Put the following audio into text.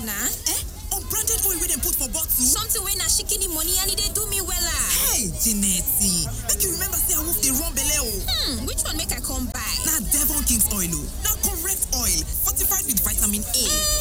na? Unbranded oil wey dem put for bottle? Something wey na shikini money and e dey do me wella. Hey, Jeanette, make you remember say awoof dey run belle o. Which one make I come buy? Na Devon King's oil o. Na correct oil, fortified with vitamin A.